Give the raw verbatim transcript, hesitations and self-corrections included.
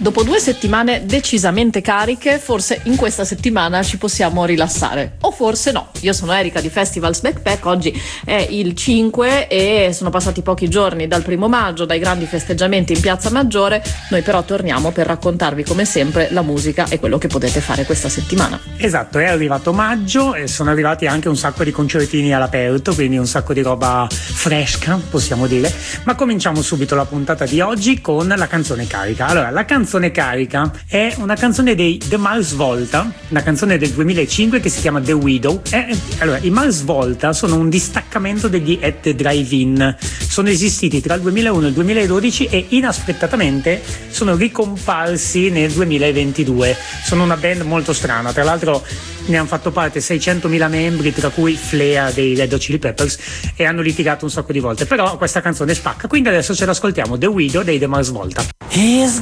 Dopo due settimane decisamente cariche, forse in questa settimana ci possiamo rilassare. O forse no. Io sono Erika di Festivals Backpack, oggi è il cinque e sono passati pochi giorni dal primo maggio, dai grandi festeggiamenti in Piazza Maggiore. Noi però torniamo per raccontarvi come sempre la musica e quello che potete fare questa settimana. Esatto, è arrivato maggio e sono arrivati anche un sacco di concertini all'aperto, quindi un sacco di roba fresca, possiamo dire. Ma cominciamo subito la puntata di oggi con la canzone carica. Allora, la canzone carica è una canzone dei The Mars Volta, una canzone del duemilacinque che si chiama The Widow. E, allora, i Mars Volta sono un distaccamento degli At the Drive-In. Sono esistiti tra il duemilauno e il duemiladodici e inaspettatamente sono ricomparsi nel duemilaventidue. Sono una band molto strana, tra l'altro ne hanno fatto parte seicentomila membri, tra cui Flea dei Red Hot Chili Peppers, e hanno litigato un sacco di volte, però questa canzone spacca, quindi adesso ce l'ascoltiamo, The Widow dei The Mars Volta. He's